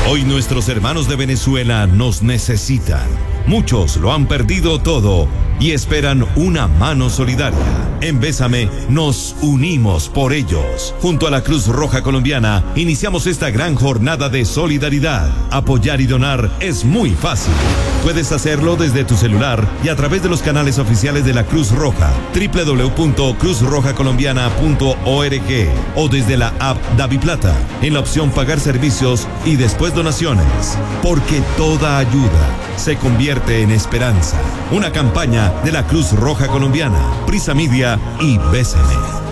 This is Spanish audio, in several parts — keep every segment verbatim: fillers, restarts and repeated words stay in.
Hoy nuestros hermanos de Venezuela nos necesitan. Muchos lo han perdido todo y esperan una mano solidaria. En Bésame nos unimos por ellos. Junto a la Cruz Roja Colombiana iniciamos esta gran jornada de solidaridad. Apoyar y donar es muy fácil. Puedes hacerlo desde tu celular y a través de los canales oficiales de la Cruz Roja, doble u doble u doble u punto cruz roja colombiana punto org, o desde la app DaviPlata en la opción Pagar servicios y después donaciones. Porque toda ayuda se convierte en esperanza. Una campaña de la Cruz Roja Colombiana, Prisa Media y Bésame.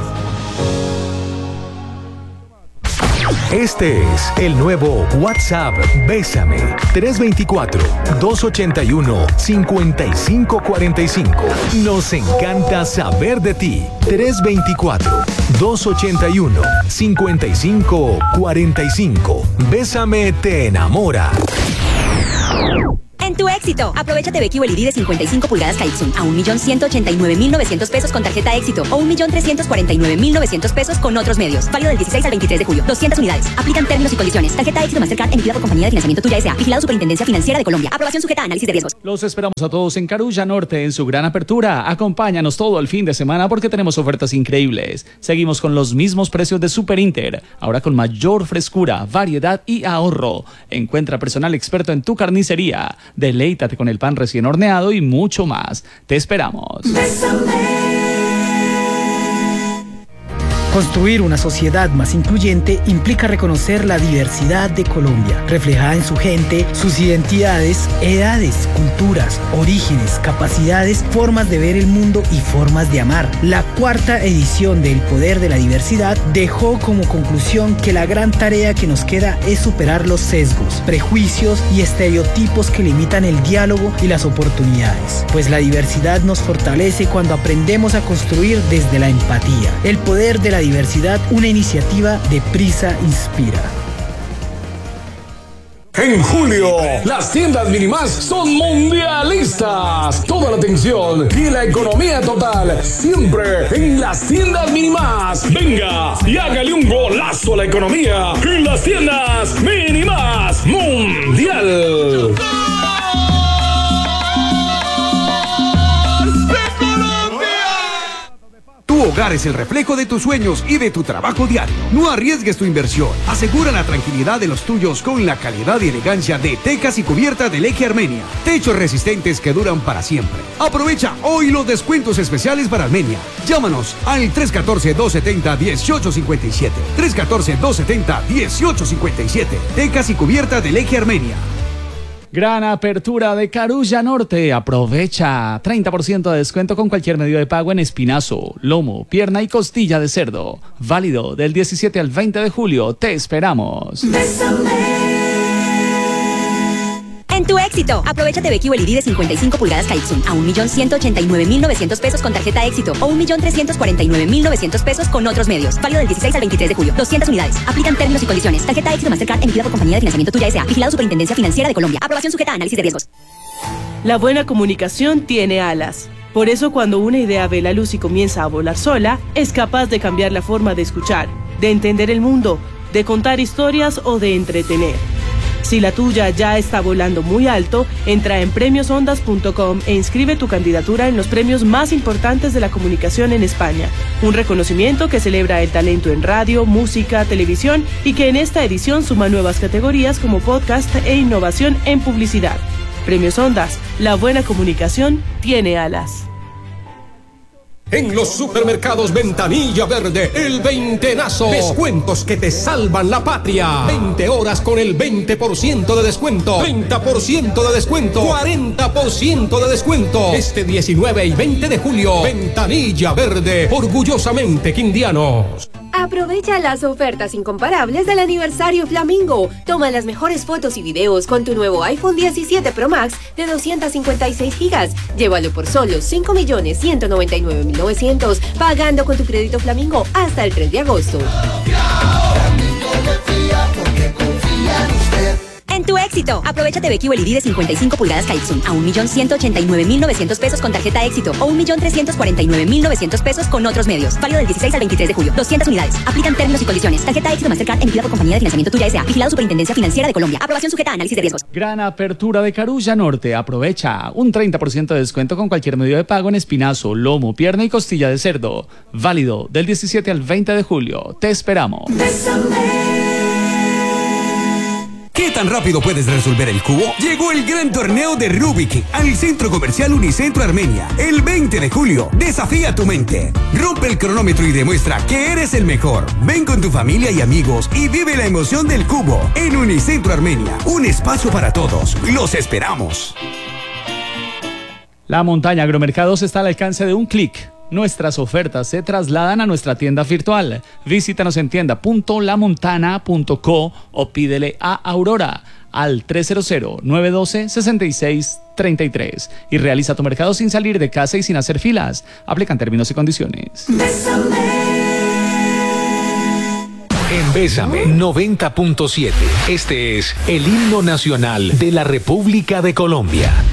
Este es el nuevo WhatsApp Bésame. tres dos cuatro, dos ocho uno, cinco cinco cuatro cinco. Nos encanta saber de ti. tres dos cuatro, dos ocho uno, cinco cinco cuatro cinco. Bésame te enamora. En tu éxito, aprovecha T V Q L E D de cincuenta y cinco pulgadas Kaixun a un millón ciento ochenta y nueve mil novecientos pesos con tarjeta éxito o un millón trescientos cuarenta y nueve mil novecientos pesos con otros medios. Válido del dieciséis al veintitrés de julio. doscientas unidades. Aplican términos y condiciones. Tarjeta éxito Mastercard emitida por Compañía de Financiamiento Tuya S A. Vigilado Superintendencia Financiera de Colombia. Aprobación sujeta a análisis de riesgos. Los esperamos a todos en Carulla Norte en su gran apertura. Acompáñanos todo el fin de semana porque tenemos ofertas increíbles. Seguimos con los mismos precios de Super Inter, ahora con mayor frescura, variedad y ahorro. Encuentra personal experto en tu carnicería. Deleítate con el pan recién horneado y mucho más. Te esperamos. Construir una sociedad más incluyente implica reconocer la diversidad de Colombia, reflejada en su gente, sus identidades, edades, culturas, orígenes, capacidades, formas de ver el mundo y formas de amar. La cuarta edición de El Poder de la Diversidad dejó como conclusión que la gran tarea que nos queda es superar los sesgos, prejuicios y estereotipos que limitan el diálogo y las oportunidades, pues la diversidad nos fortalece cuando aprendemos a construir desde la empatía. El Poder de la Diversidad, una iniciativa de Prisa Inspira. En julio, las tiendas Minimás son mundialistas. Toda la atención y la economía total, siempre en las tiendas Minimás. Venga y hágale un golazo a la economía en las tiendas Minimás Mundial. Tu hogar es el reflejo de tus sueños y de tu trabajo diario. No arriesgues tu inversión. Asegura la tranquilidad de los tuyos con la calidad y elegancia de tecas y cubiertas del Eje Armenia. Techos resistentes que duran para siempre. Aprovecha hoy los descuentos especiales para Armenia. Llámanos al tres uno cuatro, dos siete cero, uno ocho cinco siete. tres uno cuatro, dos siete cero, uno ocho cinco siete. Tecas y cubiertas del Eje Armenia. Gran apertura de Carulla Norte. Aprovecha treinta por ciento de descuento con cualquier medio de pago en espinazo, lomo, pierna y costilla de cerdo. Válido del diecisiete al veinte de julio. Te esperamos. En tu éxito, aprovecha T V Q L E D de cincuenta y cinco pulgadas Kaixun a un millón ciento ochenta y nueve mil novecientos pesos con tarjeta éxito o un millón trescientos cuarenta y nueve mil novecientos pesos con otros medios. Válido del dieciséis al veintitrés de julio. doscientas unidades. Aplican términos y condiciones. Tarjeta éxito Mastercard emitida por Compañía de Financiamiento Tuya S A. Vigilado Superintendencia Financiera de Colombia. Aprobación sujeta a análisis de riesgos. La buena comunicación tiene alas. Por eso, cuando una idea ve la luz y comienza a volar sola, es capaz de cambiar la forma de escuchar, de entender el mundo, de contar historias o de entretener. Si la tuya ya está volando muy alto, entra en premios ondas punto com e inscribe tu candidatura en los premios más importantes de la comunicación en España. Un reconocimiento que celebra el talento en radio, música, televisión y que en esta edición suma nuevas categorías como podcast e innovación en publicidad. Premios Ondas, la buena comunicación tiene alas. En los supermercados Ventanilla Verde, el veintenazo. Descuentos que te salvan la patria. veinte horas con el veinte por ciento de descuento. treinta por ciento de descuento. cuarenta por ciento de descuento. Este diecinueve y veinte de julio. Ventanilla Verde, orgullosamente quindianos. Aprovecha las ofertas incomparables del aniversario Flamingo. Toma las mejores fotos y videos con tu nuevo iPhone diecisiete Pro Max de doscientos cincuenta y seis gigas. Llévalo por solo cinco millones ciento noventa y nueve mil novecientos, pagando con tu crédito Flamingo hasta el tres de agosto. En tu éxito, éxito. Aprovecha T V Q L E D de cincuenta y cinco pulgadas Kaixun a un millón ciento ochenta y nueve mil novecientos pesos con tarjeta éxito o un millón trescientos cuarenta y nueve mil novecientos pesos con otros medios. Válido del dieciséis al veintitrés de julio. doscientas unidades. Aplican términos y condiciones. Tarjeta éxito Mastercard emitida por Compañía de Financiamiento Tuya S A. Vigilado Superintendencia Financiera de Colombia. Aprobación sujeta a análisis de riesgos. Gran apertura de Carulla Norte. Aprovecha un treinta por ciento de descuento con cualquier medio de pago en espinazo, lomo, pierna y costilla de cerdo. Válido del diecisiete al veinte de julio. Te esperamos. ¿Qué tan rápido puedes resolver el cubo? Llegó el gran torneo de Rubik al Centro Comercial Unicentro Armenia el veinte de julio. Desafía tu mente. Rompe el cronómetro y demuestra que eres el mejor. Ven con tu familia y amigos y vive la emoción del cubo en Unicentro Armenia. Un espacio para todos. Los esperamos. La Montaña Agromercados está al alcance de un clic. Nuestras ofertas se trasladan a nuestra tienda virtual. Visítanos en tienda punto la montana punto co o pídele a Aurora al tres cero cero, nueve uno dos, seis seis tres tres y realiza tu mercado sin salir de casa y sin hacer filas. Aplican términos y condiciones. En Bésame noventa punto siete, este es el himno nacional de la República de Colombia.